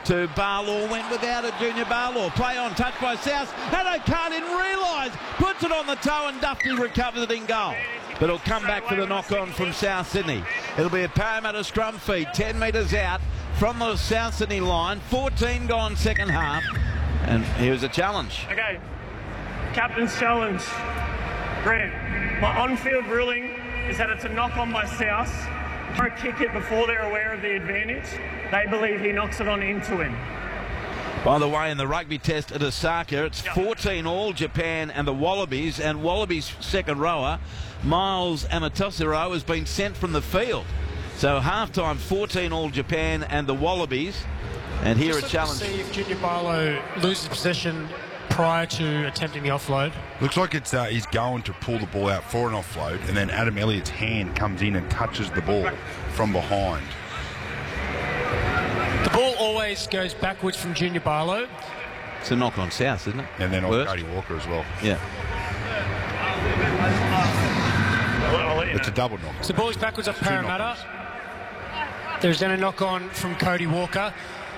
to Barlaw, went without it, Junior Barlaw. Play on, touch by South. Haddo Carr didn't realise. Puts it on the toe and Dufty recovers it in goal. But it'll come back for the knock-on from South Sydney. It'll be a Parramatta scrum feed, 10 metres out from the South Sydney line. 14 gone second half. And here's a challenge. Okay, captain's challenge. Grant, my on-field ruling is that it's a knock-on by South. Don't kick it before they're aware of the advantage. They believe he knocks it on into him. By the way, in the rugby test at Osaka, it's 14 all Japan and the Wallabies, and Wallabies' second rower, Miles Amatosiro, has been sent from the field. So half-time, 14 all Japan and the Wallabies. And here a challenge. See if Junior Barlow loses possession prior to attempting the offload. Looks like it's he's going to pull the ball out for an offload, and then Adam Elliott's hand comes in and touches the ball from behind. The ball always goes backwards from Junior Barlow. It's a knock on South, isn't it? And then on Cody Walker as well. Yeah. It's a double knock. So the ball is backwards off Parramatta. There's then a knock on from Cody Walker.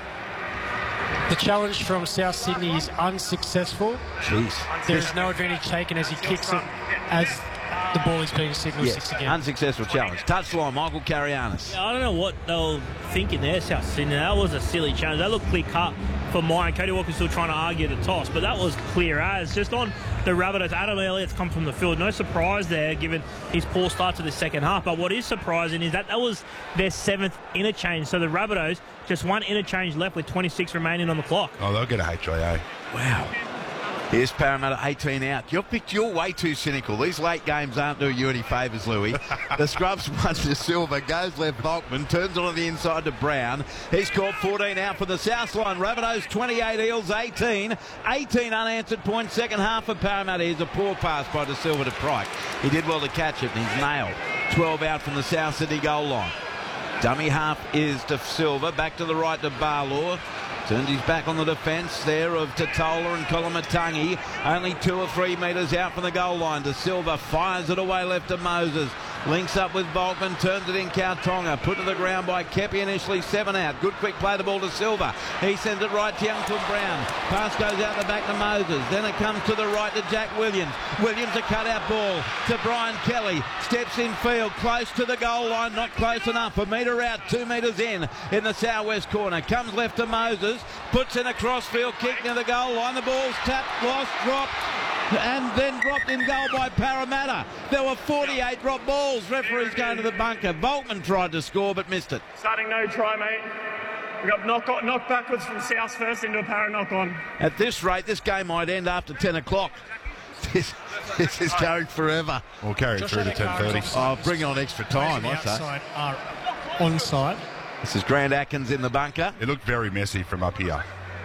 The challenge from South Sydney is unsuccessful. Jeez. There is no advantage taken as he kicks it as the ball is being signalled six again. Unsuccessful challenge. Touchline, Michael Carianis. Yeah, I don't know what they were thinking there, South Sydney. That was a silly challenge. That looked clear cut for mine. Cody Walker's still trying to argue the toss, but that was clear as. Just on the Rabbitohs, Adam Elliott's come from the field. No surprise there, given his poor start to the second half. But what is surprising is that was their 7th interchange. So the Rabbitohs, just one interchange left with 26 remaining on the clock. Oh, they'll get a HIA. Wow. Here's Parramatta 18 out. You're way too cynical. These late games aren't doing you any favours, Louis. The scrubs one to Silver, goes left Volkman, turns on the inside to Brown. He's caught 14 out for the South line. Rabbitohs 28, Eels 18. 18 unanswered points, second half for Parramatta. Here's a poor pass by De Silva to Pryke. He did well to catch it, and he's nailed. 12 out from the South Sydney goal line. Dummy half is De Silva, back to the right to Barlaw. Turns his back on the defence there of Totola and Kolomatangi. Only 2 or 3 metres out from the goal line. De Silva fires it away left to Moses. Links up with Volkman, turns it in Kautonga. Put to the ground by Kepi initially, 7 out. Good quick play the ball to Silva. He sends it right to Youngton Brown. Pass goes out the back to Moses. Then it comes to the right to Jack Williams. Williams a cut-out ball to Brian Kelly. Steps in field, close to the goal line. Not close enough. A metre out, 2 metres in the southwest corner. Comes left to Moses. Puts in a crossfield kick near the goal line. The ball's tapped, lost, dropped, and then dropped in goal by Parramatta. There were 48 drop balls. Referee's going to the bunker. Volkman tried to score but missed it. Starting no try, mate. We got knocked backwards from South first into a Parra knock-on. At this rate, this game might end after 10 o'clock. This is going forever. We'll carry it through to 10:30. Oh, bring on extra time, I say. Outside are onside. This is Grant Atkins in the bunker. It looked very messy from up here.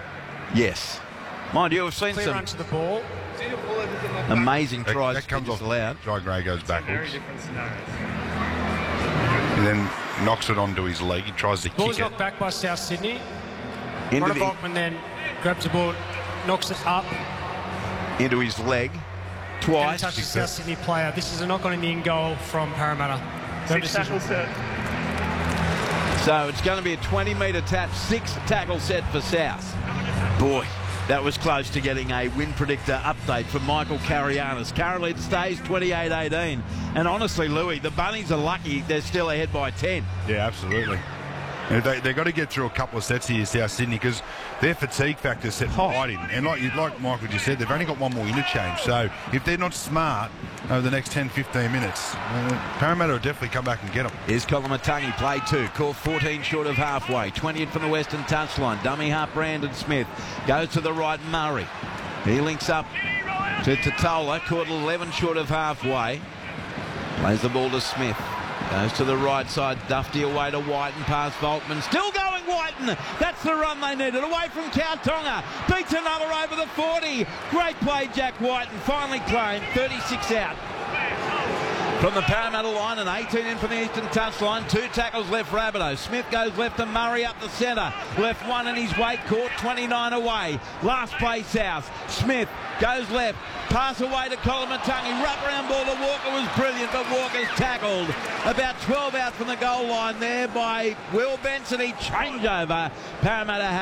Yes. Mind you, we've seen Clear some run to the ball. amazing tries. That comes off allowed. Jai Gray goes backwards. Very different scenarios. And then knocks it onto his leg. He tries to Ball's kick it. knocked back by South Sydney. Into, Ronald the, Volkman then grabs the ball, knocks it up, into his leg and twice. touches South Sydney player. This is a knock-on in the in-goal from Parramatta. No 6 decision. tackle set. So it's going to be a 20-metre tap, 6 tackle set for South. Boy, that was close to getting a win predictor update from Michael Carianis. Currently it stays 28-18. And honestly, Louis, the Bunnies are lucky they're still ahead by 10. Yeah, absolutely. And they've got to get through a couple of sets here, South Sydney, because their fatigue factor set right in. And like Michael just said, they've only got one more interchange. So if they're not smart over the next 10-15 minutes, Parramatta will definitely come back and get them. Here's Kolomatangi, play 2. Caught 14 short of halfway. 20 in from the western touchline. Dummy half Brandon Smith. Goes to the right, Murray. He links up to Totola. Caught 11 short of halfway. Plays the ball to Smith. Goes to the right side, Dufty away to Whiten, past Volkman. Still going Whiten. That's the run they needed. Away from Kautonga. Beats another over the 40. Great play, Jack Whiten. Finally claimed 36 out. From the Parramatta line, and 18 in from the eastern touchline. 2 tackles left, Rabbitohs. Smith goes left to Murray up the centre. Left 1 in his weight, caught 29 away. Last play South. Smith goes left. Pass away to Kolomatangi. Wrap around ball to Walker was brilliant, but Walker's tackled. About 12 out from the goal line there by Will Benson. He changeover. Parramatta